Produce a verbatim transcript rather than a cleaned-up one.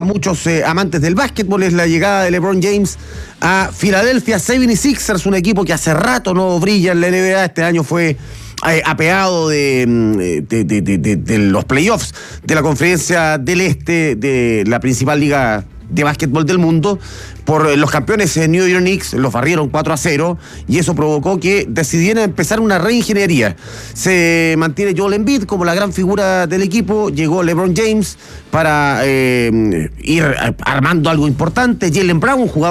muchos eh, amantes del básquetbol es la llegada de LeBron James a Philadelphia setenta y seis ers, un equipo que hace rato no brilla en la N B A. Este año fue eh, apeado de, de, de, de, de, de los playoffs de la Conferencia del Este, de la principal liga de básquetbol del mundo, por los campeones New York Knicks. Los barrieron cuatro a cero y eso provocó que decidieran empezar una reingeniería. Se mantiene Joel Embiid como la gran figura del equipo, llegó LeBron James para eh, ir armando algo importante. Jaylen Brown, un jugador